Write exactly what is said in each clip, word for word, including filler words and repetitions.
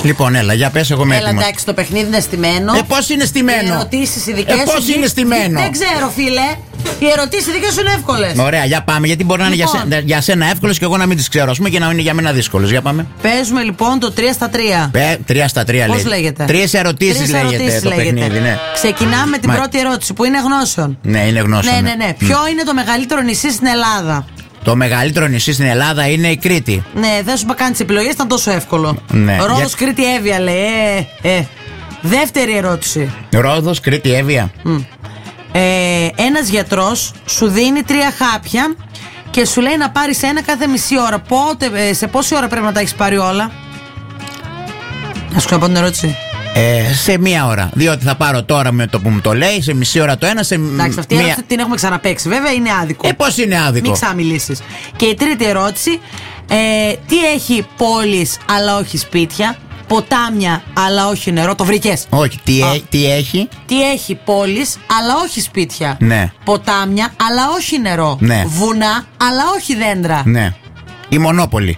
Λοιπόν, έλα, για πες, εγώ με Έλα, έτοιμος. εντάξει, το παιχνίδι είναι στημένο. Ε, πώς είναι στημένο? Οι ερωτήσεις οι δικές ε, πώς σου. είναι στημένο? Δεν ξέρω, φίλε. Οι ερωτήσεις οι δικές σου είναι εύκολες. Ωραία, για πάμε. Γιατί μπορεί να είναι Λοιπόν. για, σε, για σένα εύκολες και εγώ να μην τις ξέρω, ας πούμε, και να είναι για μένα δύσκολες. Για πάμε. Παίζουμε λοιπόν το τρία στα τρία. Ε, τρία στα τρία Πώς λέει. λέγεται? Τρεις ερωτήσεις Τρεις λέγεται ερωτήσεις το λέγεται. παιχνίδι, ναι. Ξεκινάμε με την Μα- πρώτη ερώτηση που είναι γνώσεων. Ναι, είναι γνώσεων. Ναι, ναι, ναι. Ποιο είναι το μεγαλύτερο νησί στην Ελλάδα? Το μεγαλύτερο νησί στην Ελλάδα είναι η Κρήτη. Ναι, δεν σου είπα κάνει τι επιλογές, ήταν τόσο εύκολο. Ναι. Ρόδος, Για- Κρήτη, Εύβοια λέει. Ε, ε. Δεύτερη ερώτηση. Ρόδος, Κρήτη, Εύβοια. Ε, ένας γιατρός σου δίνει τρία χάπια και σου λέει να πάρεις ένα κάθε μισή ώρα. Πότε, ε, σε πόση ώρα πρέπει να τα έχεις πάρει όλα? Να σου ξαναπώ την ερώτηση. Ε, σε μία ώρα. Διότι θα πάρω τώρα με το που μου το λέει, σε μισή ώρα το ένα, σε Εντάξει, αυτή η μία. ερώτηση την έχουμε ξαναπαίξει. Βέβαια είναι άδικο. Ε, πώς είναι άδικο? Μην ξαμιλήσεις. Και η τρίτη ερώτηση. Ε, τι έχει πόλεις αλλά όχι σπίτια? Ποτάμια αλλά όχι νερό? Το βρήκες? Όχι, τι, Α. έ, τι έχει. Τι έχει πόλεις αλλά όχι σπίτια? Ναι. Ποτάμια αλλά όχι νερό? Ναι. Βουνά αλλά όχι δέντρα? Ναι. Η Μονόπολη.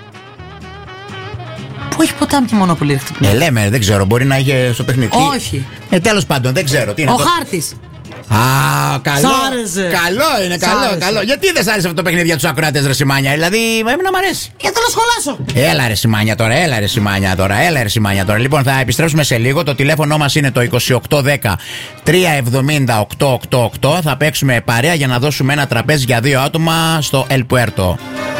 Πού έχει ποτάμι και Μονόπολη, ρε χτυπημένο? Ε, λέμε, δεν ξέρω, μπορεί να είχε στο παιχνίδι. Όχι. Ε, τέλος πάντων, δεν ξέρω. Τι είναι Ο το... χάρτης. Α, καλό. Σ' άρεσε. Καλό είναι, Σ' καλό, άρεσε. καλό. Γιατί δεν σ' άρεσε αυτό το παιχνίδι για τους ακροατές, ρε Σιμάνια? Δηλαδή, εμένα μ' αρέσει. Για να σχολάσω. Έλα ρε Σιμάνια τώρα, έλα ρε Σιμάνια τώρα, έλα ρε Σιμάνια τώρα. Λοιπόν, θα επιστρέψουμε σε λίγο. Το τηλέφωνο μας είναι το είκοσι οκτώ δέκα τριακόσια εβδομήντα οκτακόσια ογδόντα οκτώ. Θα παίξουμε παρέα για να δώσουμε ένα τραπέζι για δύο άτομα στο El Puerto.